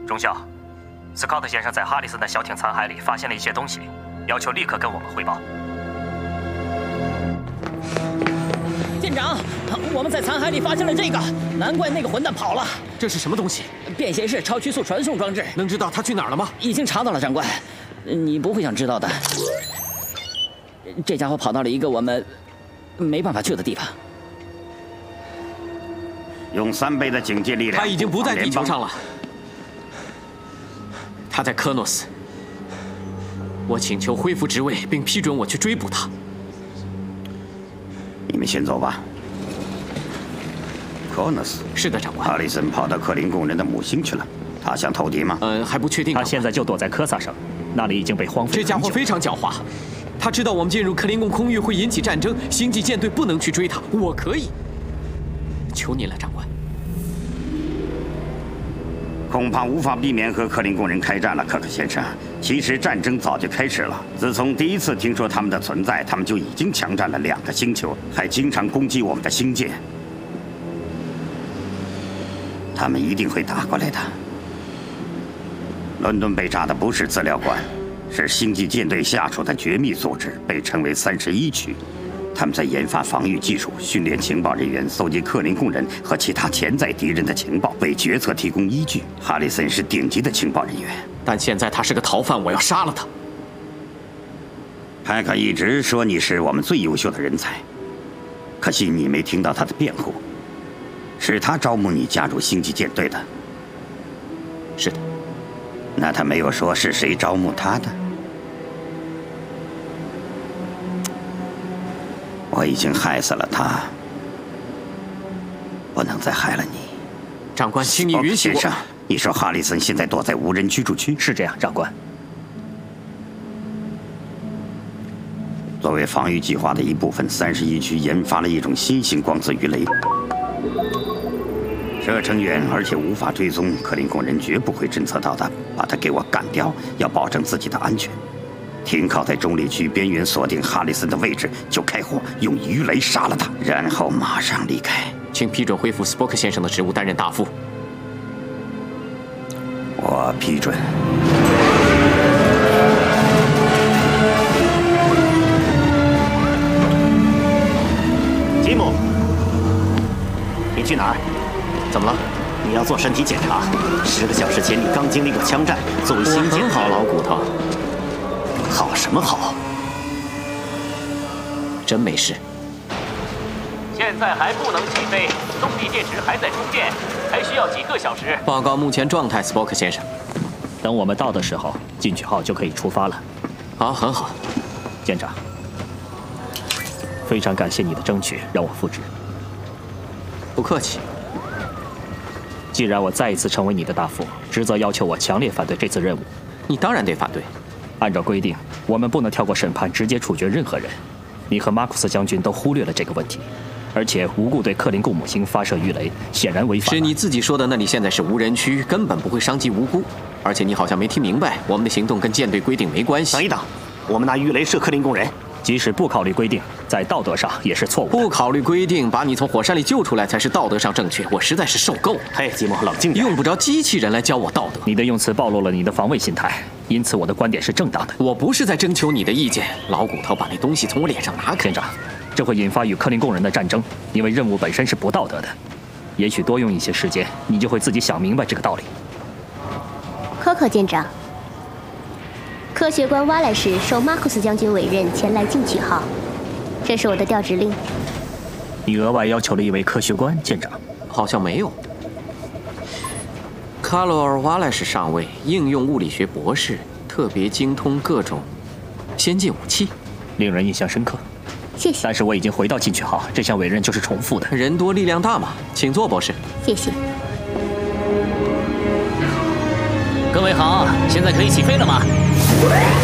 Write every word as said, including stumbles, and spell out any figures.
中校，斯科特先生在哈里森的小艇残骸里发现了一些东西，要求立刻跟我们汇报。 舰长，我们在残骸里发现了这个，难怪那个混蛋跑了。 这是什么东西？ 便携式超曲速传送装置。 能知道他去哪儿了吗？ 已经查到了，长官。你不会想知道的。这家伙跑到了一个我们没办法去的地方。 用三倍的警戒力量。 他已经不在地球上了。他在科诺斯。我请求恢复职位，并批准我去追捕他。 你们先走吧。科诺斯。 是的，长官。 哈里森跑到克林贡人的母星去了。他想投敌吗？ 呃，还不确定。 他现在就躲在科萨上，那里已经被荒废。 这家伙非常狡猾。他知道我们进入克林贡空域会引起战争，星际舰队不能去追他。我可以。求您了，长官。 恐怕无法避免和克林贡人开战了，科克先生。其实战争早就开始了。自从第一次听说他们的存在，他们就已经强占了两个星球，还经常攻击我们的星舰。他们一定会打过来的。伦敦被炸的不是资料馆，是星际舰队下属的绝密组织，被称为三十一区。他们在研发防御技术，训练情报人员，搜集克林贡人和其他潜在敌人的情报，为决策提供依据。哈里森是顶级的情报人员， 但现在他是个逃犯，我要杀了他。 派克一直说你是我们最优秀的人才，可惜你没听到他的辩护。是他招募你加入星际舰队的。 是的。 那他没有说是谁招募他的？我已经害死了他，不能再害了你。 长官，请你允许我。 先生，你说哈里森现在躲在无人居住区？ 是这样，长官。 作为防御计划的一部分，三十一区研发了一种新型光子鱼雷，射程远，而且无法追踪，克林贡人绝不会侦测到的。把他给我干掉，要保证自己的安全。停靠在中立区边缘，锁定哈里森的位置，就开火，用鱼雷杀了他，然后马上离开。 请批准恢复斯波克先生的职务，担任大副。 我批准。 吉姆，你去哪儿？ 怎么了？ 你要做身体检查。十个小时前你刚经历过枪战，作为新我很好，老骨头。 好什么好？ 真没事。 现在还不能起飞，动力电池还在充电，还需要几个小时。 报告目前状态，斯波克先生。 等我们到的时候，进取号就可以出发了。 好，很好， 舰长。非常感谢你的争取，让我复职。 不客气。 既然我再一次成为你的大副，职责要求我强烈反对这次任务。 你当然得反对。 按照规定，我们不能跳过审判直接处决任何人。你和马库斯将军都忽略了这个问题，而且无故对克林贡母星发射鱼雷，显然违法。 是你自己说的，那里现在是无人区，根本不会伤及无辜。而且你好像没听明白，我们的行动跟舰队规定没关系。 等一等，我们拿鱼雷射克林贡人， 即使不考虑规定，在道德上也是错误的。 不考虑规定，把你从火山里救出来才是道德上正确。我实在是受够了。 嘿，吉姆，冷静点。 用不着机器人来教我道德。 你的用词暴露了你的防卫心态，因此我的观点是正当的。 我不是在征求你的意见。老骨头，把那东西从我脸上拿开。 舰长，这会引发与克林贡人的战争，因为任务本身是不道德的。也许多用一些时间，你就会自己想明白这个道理。 科克舰长，科学官瓦莱什受马库斯将军委任前来进取号，这是我的调职令。 你额外要求了一位科学官，舰长？ 好像没有。卡罗尔·瓦莱什上尉，应用物理学博士，特别精通各种先进武器， 令人印象深刻。 谢谢。 但是我已经回到进取号，这项委任就是重复的。 人多力量大嘛，请坐，博士。 谢谢。 各位好，现在可以起飞了吗？